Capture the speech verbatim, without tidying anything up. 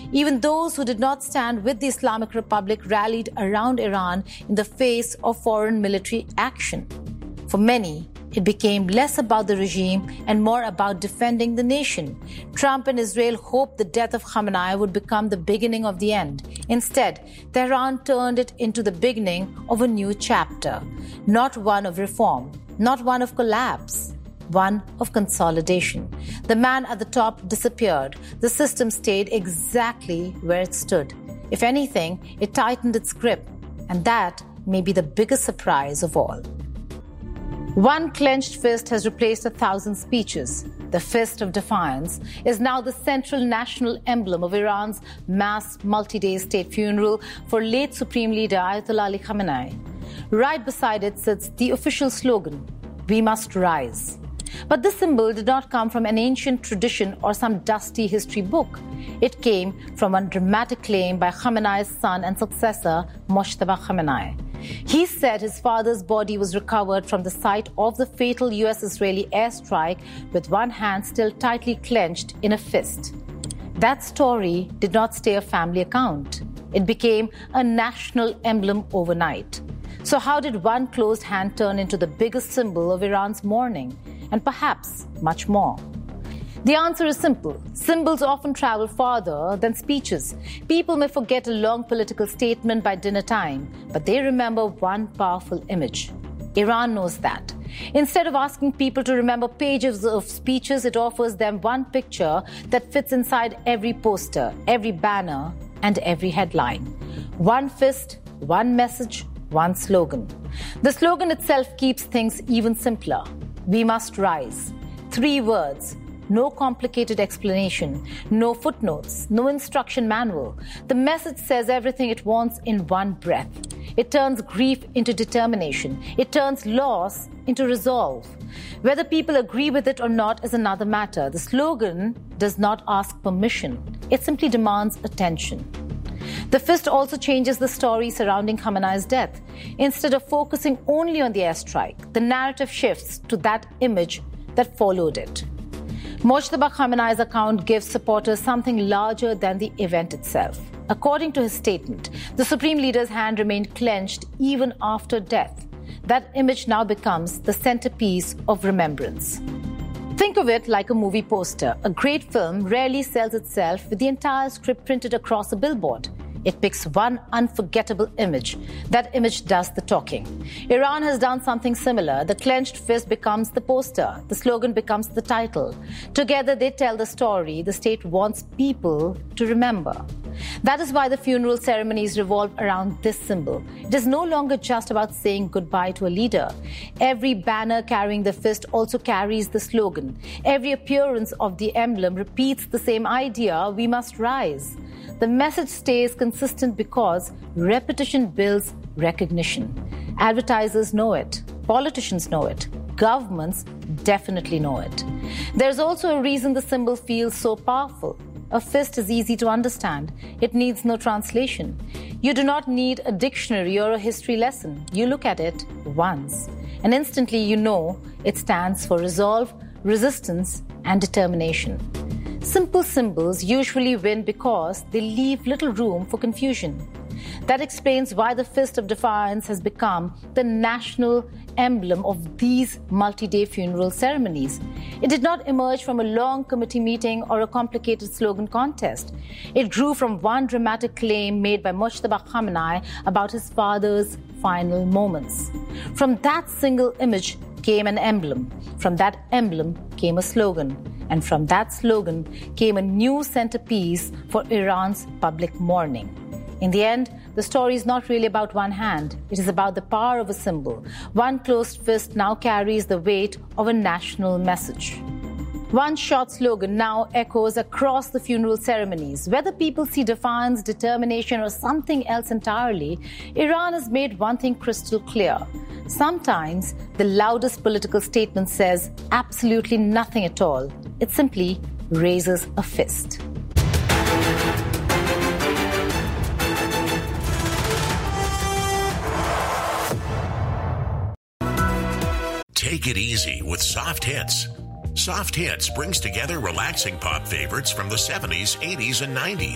Even those who did not stand with the Islamic Republic rallied around Iran in the face of foreign military action. For many, it became less about the regime and more about defending the nation. Trump and Israel hoped the death of Khamenei would become the beginning of the end. Instead, Tehran turned it into the beginning of a new chapter. Not one of reform, not one of collapse, one of consolidation. The man at the top disappeared. The system stayed exactly where it stood. If anything, it tightened its grip. And that may be the biggest surprise of all. One clenched fist has replaced a thousand speeches. The fist of defiance is now the central national emblem of Iran's mass multi-day state funeral for late Supreme Leader Ayatollah Ali Khamenei. Right beside it sits the official slogan, "We must rise." But this symbol did not come from an ancient tradition or some dusty history book. It came from a dramatic claim by Khamenei's son and successor, Mojtaba Khamenei. He said his father's body was recovered from the site of the fatal U S-Israeli airstrike with one hand still tightly clenched in a fist. That story did not stay a family account. It became a national emblem overnight. So how did one closed hand turn into the biggest symbol of Iran's mourning? And perhaps much more. The answer is simple. Symbols often travel farther than speeches. People may forget a long political statement by dinner time, but they remember one powerful image. Iran knows that. Instead of asking people to remember pages of speeches, it offers them one picture that fits inside every poster, every banner, and every headline. One fist, one message, one slogan. The slogan itself keeps things even simpler. We must rise. Three words. No complicated explanation, no footnotes, no instruction manual. The message says everything it wants in one breath. It turns grief into determination. It turns loss into resolve. Whether people agree with it or not is another matter. The slogan does not ask permission. It simply demands attention. The fist also changes the story surrounding Khamenei's death. Instead of focusing only on the airstrike, the narrative shifts to that image that followed it. Mojtaba Khamenei's account gives supporters something larger than the event itself. According to his statement, the Supreme Leader's hand remained clenched even after death. That image now becomes the centerpiece of remembrance. Think of it like a movie poster. A great film rarely sells itself with the entire script printed across a billboard. It picks one unforgettable image. That image does the talking. Iran has done something similar. The clenched fist becomes the poster. The slogan becomes the title. Together they tell the story the state wants people to remember. That is why the funeral ceremonies revolve around this symbol. It is no longer just about saying goodbye to a leader. Every banner carrying the fist also carries the slogan. Every appearance of the emblem repeats the same idea, we must rise. The message stays consistent because repetition builds recognition. Advertisers know it. Politicians know it. Governments definitely know it. There's also a reason the symbol feels so powerful. A fist is easy to understand. It needs no translation. You do not need a dictionary or a history lesson. You look at it once, and instantly you know it stands for resolve, resistance, and determination. Simple symbols usually win because they leave little room for confusion. That explains why the Fist of Defiance has become the national emblem of these multi-day funeral ceremonies. It did not emerge from a long committee meeting or a complicated slogan contest. It grew from one dramatic claim made by Mojtaba Khamenei about his father's final moments. From that single image came an emblem. From that emblem came a slogan. And from that slogan came a new centerpiece for Iran's public mourning. In the end, the story is not really about one hand. It is about the power of a symbol. One closed fist now carries the weight of a national message. One short slogan now echoes across the funeral ceremonies. Whether people see defiance, determination, or something else entirely, Iran has made one thing crystal clear. Sometimes the loudest political statement says absolutely nothing at all. It simply raises a fist. Take it easy with Soft Hits. Soft Hits brings together relaxing pop favorites from the seventies, eighties, and nineties.